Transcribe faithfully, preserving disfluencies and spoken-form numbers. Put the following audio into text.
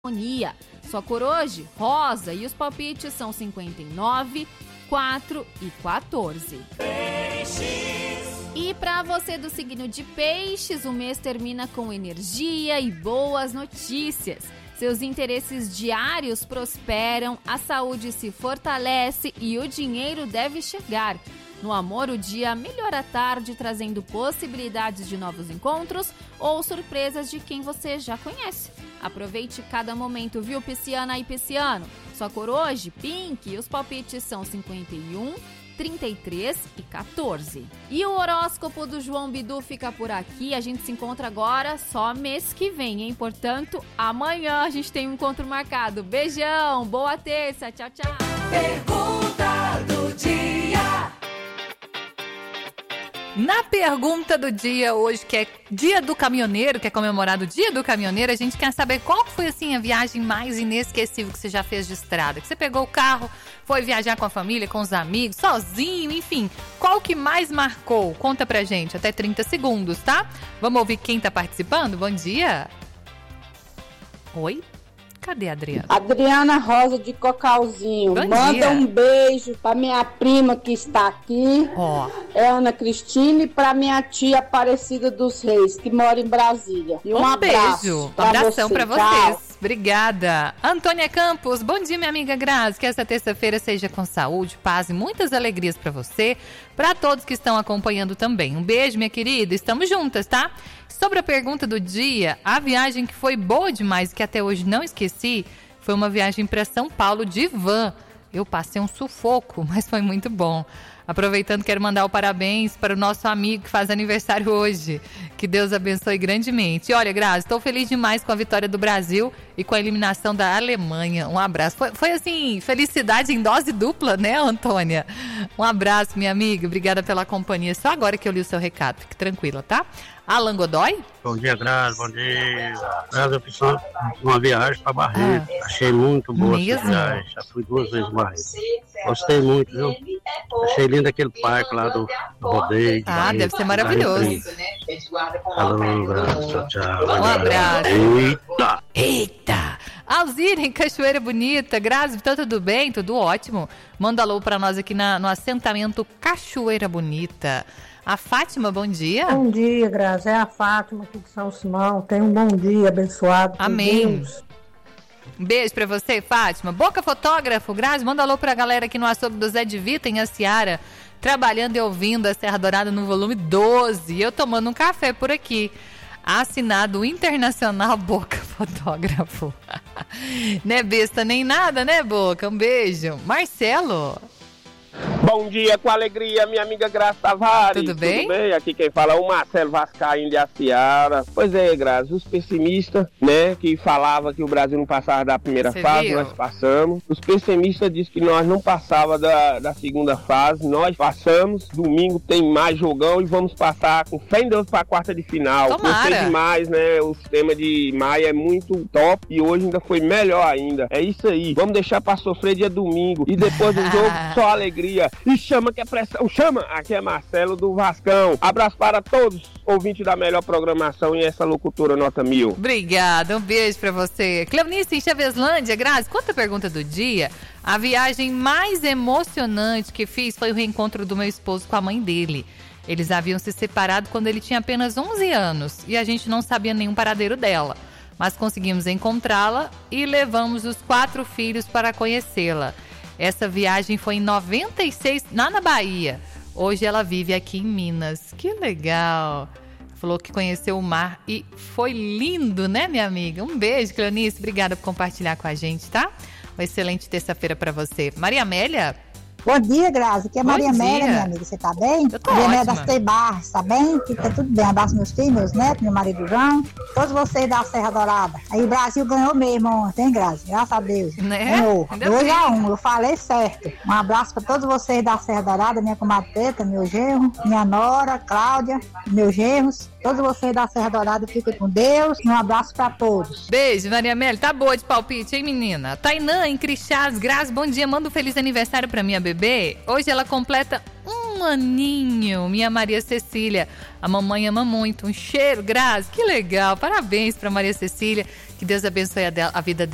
harmonia. Sua cor hoje, rosa, e os palpites são cinquenta e nove, quatro e quatorze. Peixes. E para você do signo de Peixes, o mês termina com energia e boas notícias. Seus interesses diários prosperam, a saúde se fortalece e o dinheiro deve chegar. No amor, o dia melhora à tarde, trazendo possibilidades de novos encontros ou surpresas de quem você já conhece. Aproveite cada momento, viu, pisciana e pisciano? Sua cor hoje, pink, e os palpites são cinquenta e um, trinta e três e quatorze. E o horóscopo do João Bidu fica por aqui. A gente se encontra agora só mês que vem, hein? Portanto, amanhã a gente tem um encontro marcado. Beijão, boa terça, tchau, tchau. Pergunta do dia. Na pergunta do dia hoje, que é Dia do Caminhoneiro, que é comemorado o Dia do Caminhoneiro, a gente quer saber qual foi assim a viagem mais inesquecível que você já fez de estrada, que você pegou o carro, foi viajar com a família, com os amigos, sozinho, enfim, qual que mais marcou? Conta pra gente, até trinta segundos, tá? Vamos ouvir quem tá participando? Bom dia! Oi? Cadê a Adriana? Adriana Rosa de Cocalzinho. Bom Manda dia. um beijo pra minha prima que está aqui, Ó. é Ana Cristina, e pra minha tia Aparecida dos Reis, que mora em Brasília. E um, Um abraço beijo, um pra abração você. pra Tchau. vocês. Obrigada. Antônia Campos, bom dia, minha amiga Grazi. Que essa terça-feira seja com saúde, paz e muitas alegrias pra você, pra todos que estão acompanhando também. Um beijo, minha querida. Estamos juntas, tá? Sobre a pergunta do dia, a viagem que foi boa demais, que até hoje não esqueci, foi uma viagem para São Paulo de van. Eu passei um sufoco, mas foi muito bom. Aproveitando, quero mandar o parabéns para o nosso amigo que faz aniversário hoje. Que Deus abençoe grandemente. E olha, Grazi, estou feliz demais com a vitória do Brasil e com a eliminação da Alemanha. Um abraço. Foi, foi assim, felicidade em dose dupla, né, Antônia? Um abraço, minha amiga. Obrigada pela companhia. Só agora que eu li o seu recado. Fique tranquila, tá? Alan Godoy? Bom dia, Grazi, bom dia. Grazi, eu fiz uma, uma viagem para Barreto. Ah, achei muito boa mesmo? essa viagem. Já fui duas vezes em Barreto. Gostei muito, viu? Achei lindo aquele parque lá do, do rodeio. Ah, Barreto, deve ser maravilhoso. Falou, Grazi, tchau, tchau. Um abraço. Eita! Eita! Alzira em Cachoeira Bonita. Grazi, tá tudo bem? Tudo ótimo. Manda alô pra nós aqui na, no assentamento Cachoeira Bonita. A Fátima, bom dia. Bom dia, Grazi. É a Fátima aqui de São Simão. Tenha um bom dia abençoado por Amém. Deus. Um beijo pra você, Fátima. Boca Fotógrafo, Grazi, manda alô pra galera aqui no açougue do Zé de Vita, em Aciara, trabalhando e ouvindo a Serra Dourada no volume doze. E eu tomando um café por aqui. Assinado Internacional Boca Fotógrafo. Não é besta nem nada, né, Boca? Um beijo. Marcelo. Bom dia, com alegria, minha amiga Graça Tavares. Tudo bem? Tudo bem? Aqui quem fala é o Marcelo Vascaíno de Aciara. Pois é, Graça, os pessimistas, né, que falavam que o Brasil não passava da primeira Você fase, viu? nós passamos. Os pessimistas dizem que nós não passava da, da segunda fase, nós passamos. Domingo tem mais jogão e vamos passar com fé em Deus para a quarta de final. Tomara. Gostei demais, né, o sistema de maio é muito top e hoje ainda foi melhor ainda. É isso aí, vamos deixar para sofrer dia domingo e depois do jogo só alegria. E chama que é pressão, chama! Aqui é Marcelo do Vascão. Abraço para todos, ouvintes da melhor programação e essa locutora nota mil. Obrigada, um beijo pra você. Cleonice em Chaveslândia, Grazi, conta a pergunta do dia. A viagem mais emocionante que fiz foi o reencontro do meu esposo com a mãe dele. Eles haviam se separado quando ele tinha apenas onze anos e a gente não sabia nenhum paradeiro dela. Mas conseguimos encontrá-la e levamos os quatro filhos para conhecê-la. Essa viagem foi em noventa e seis, lá na Bahia. Hoje ela vive aqui em Minas. Que legal! Falou que conheceu o mar e foi lindo, né, minha amiga? Um beijo, Cleonice. Obrigada por compartilhar com a gente, tá? Uma excelente terça-feira para você. Maria Amélia? Bom dia, Grazi. Aqui é Bom Maria Amélia, dia. minha amiga. Você tá bem? Eu tô Maria Amélia ótima. das Três Barras, tá bem? Aqui tá tudo bem. Abraço meus filhos, meus netos, meu marido João. Todos vocês da Serra Dourada. Aí o Brasil ganhou mesmo ontem, hein, Grazi? Graças a Deus. Né? Ganhou. Ainda dois bem. a um, eu falei certo. Um abraço pra todos vocês da Serra Dourada, minha comadre Teta, meu genro, minha nora, Cláudia, meus genros. Todos vocês da Serra Dourada, fiquem com Deus. Um abraço pra todos. Beijo, Maria Amélia. Tá boa de palpite, hein, menina? Tainã, em Crixás, Grazi, bom dia. Manda um feliz aniversário pra minha bebê. Hoje ela completa um aninho, minha Maria Cecília. A mamãe ama muito. Um cheiro, Grazi. Que legal. Parabéns pra Maria Cecília. Que Deus abençoe a, dela, a vida dela.